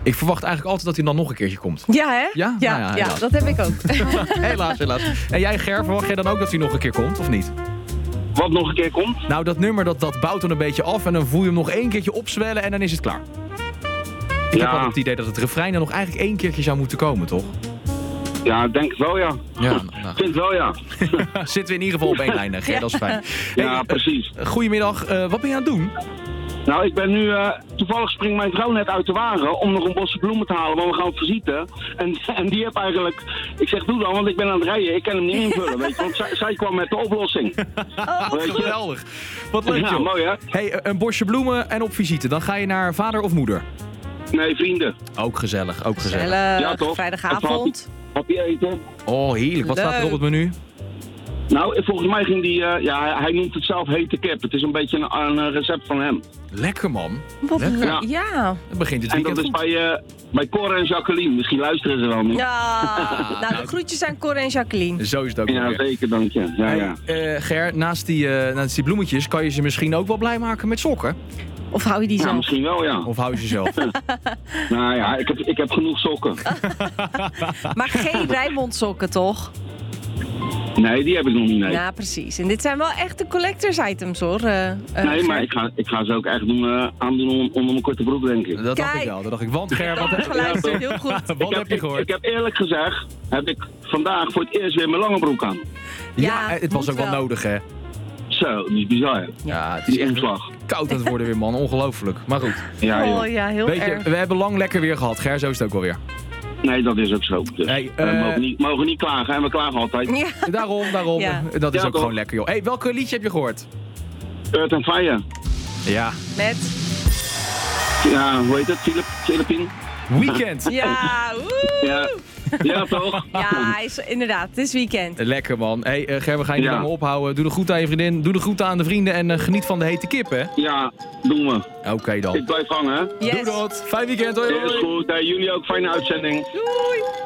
Ik verwacht eigenlijk altijd dat hij dan nog een keertje komt. Ja, hè? Ja? Nou ja, helaas. dat heb ik ook. Helaas. En jij, Ger, verwacht jij dan ook dat hij nog een keer komt, of niet? Wat nog een keer komt? Nou, dat nummer dat bouwt dan een beetje af en dan voel je hem nog 1 keertje opzwellen en dan is het klaar. Ik heb wel het idee dat het refrein er nog eigenlijk 1 keertje zou moeten komen, toch? Ja, ik denk het wel, ja. Ja, Ik vind het wel, ja. Zitten we in ieder geval op 1 lijn, Ger, dat is fijn. Ja, precies. Goedemiddag, wat ben je aan het doen? Nou, ik ben nu... toevallig springt mijn vrouw net uit de wagen om nog een bosje bloemen te halen, want we gaan op visite. En die heb eigenlijk... Ik zeg, doe dan, want ik ben aan het rijden. Ik kan hem niet invullen, weet je. Want zij kwam met de oplossing. Weet je? Geweldig. Wat leuk, Ja, joh. mooi, hè? Hey, een bosje bloemen en op visite. Dan ga je naar vader of moeder? Nee, vrienden. Ook gezellig. Ja, toch? Vrijdagavond. Happy eten. Oh, heerlijk. Wat staat er op het menu? Nou, volgens mij ging die... hij noemt het zelf hete kip. Het is een beetje een recept van hem. Lekker, man. Wat Lekker. leuk. Ja. Het begint het En weekend dat is goed. bij Cor en Jacqueline. Misschien luisteren ze wel niet. Ja. Nou, de groetjes aan Cor en Jacqueline. Zo is het ook wel Ja, weer. zeker, dank je. Ja, ja. Ger, naast die bloemetjes kan je ze misschien ook wel blij maken met sokken? Of hou je die Ja, zelf? misschien wel, ja. Of hou je ze zelf? Nou ja, ik heb genoeg sokken. Maar geen Rijnmond sokken, toch? Nee, die heb ik nog niet, nee. Ja, precies. En dit zijn wel echte collectors items, hoor. Nee, Ger. maar ik ga ze ook echt aandoen onder mijn korte broek, denk ik. Dat dacht Kijk. ik wel. Dat dacht ik. Want Ger, wat, Geluisterd, heel goed. wat heb je gehoord? Ik heb eerlijk gezegd, heb ik vandaag voor het eerst weer mijn lange broek aan. Ja, het was moet ook wel nodig, hè? Zo, die is bizar. Ja, het is Die echt omslag. koud aan het worden weer, man. Ongelooflijk. Maar goed. Ja, joh. Oh ja, heel Weet je, erg. we hebben lang lekker weer gehad. Ger, zo is het ook wel weer. Nee, dat is ook zo. Dus, Hey, we mogen niet klagen en we klagen altijd. Ja. Daarom. Ja. Dat is Ja, ook toch? gewoon lekker, joh. Hey, welk liedje heb je gehoord? Earth and Fire. Ja. Met? Ja, hoe heet het? Filipin? Weekend. Ja, woe! Ja. Ja, toch? Ja, inderdaad, het is weekend. Lekker, man. Hey, Ger, we gaan je Ja. niet langer ophouden. Doe de groet aan je vriendin. Doe de groet aan de vrienden. En geniet van de hete kip, hè? Ja, doen we. Oké, dan. Ik blijf hangen, hè? Yes. Doe dat. Fijn weekend, hoi. Is goed. Jullie ook fijne uitzending. Doei!